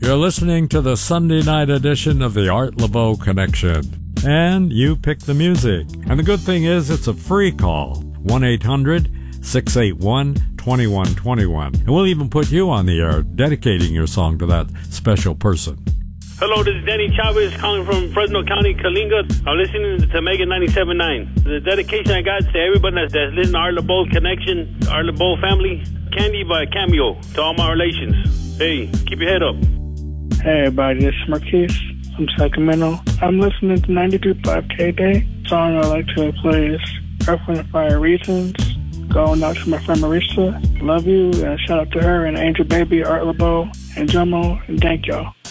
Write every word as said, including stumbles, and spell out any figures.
You're listening to the Sunday night edition of the Art Laboe Connection. And you pick the music. And the good thing is it's a free call. one eight hundred six eight one two one two one. And we'll even put you on the air dedicating your song to that special person. Hello, this is Danny Chavez calling from Fresno County, Kalinga. I'm listening to Mega ninety-seven point nine. The dedication I got to everybody that's, that's listening to Art Laboe Connection, Art Laboe family, Candy by Cameo, to all my relations. Hey, keep your head up. Hey everybody, this is Marquise from Sacramento. I'm listening to ninety-three point five K Day. The song I like to play is Earth, Wind and Fire Reasons. Going out to my friend Marissa. Love you, and shout out to her and Angel Baby, Art Laboe, and Jomo, and thank y'all.